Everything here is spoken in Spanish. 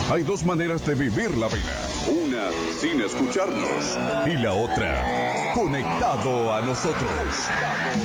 Hay dos maneras de vivir la vida. Una sin escucharnos y la otra conectado a nosotros.